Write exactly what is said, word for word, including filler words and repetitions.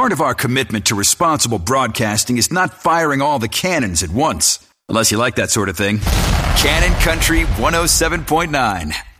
Part of our commitment to responsible broadcasting is not firing all the cannons at once. Unless you like that sort of thing. Cannon Country one oh seven point nine.